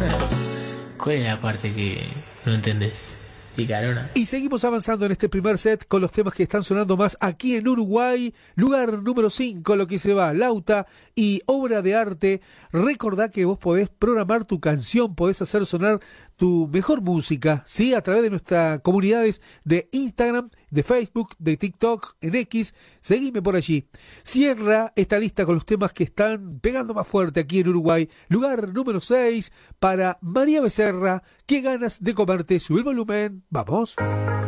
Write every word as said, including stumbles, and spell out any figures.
¿Cuál es la parte que no entendés? Picarona. Y seguimos avanzando en este primer set con los temas que están sonando más aquí en Uruguay. Lugar número cinco, lo que se va, Lauta y Obra de Arte. Recordá que vos podés programar tu canción, podés hacer sonar tu mejor música, ¿sí? A través de nuestras comunidades de Instagram, de Facebook, de TikTok, en X. Seguime por allí. Cierra esta lista con los temas que están pegando más fuerte aquí en Uruguay. Lugar número seis para María Becerra. Qué ganas de comerte. Sube el volumen. Vamos.